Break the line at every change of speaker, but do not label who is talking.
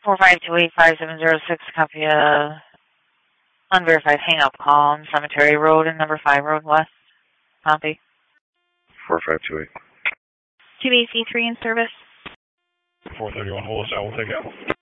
4528-5706, copy a unverified hang-up call on Cemetery Road and number 5 Road West. Copy.
4528.
2AC3 in service.
431, hold us out, we'll take out.